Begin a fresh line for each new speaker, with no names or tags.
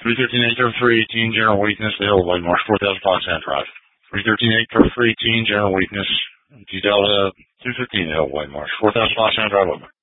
313A cover 318, general weakness, the Hill Blade Marsh, 4000 Foxhound Drive. 313A cover 318, general weakness, D Delta 215, the Hill Blade Marsh, 4000 Foxhound Drive.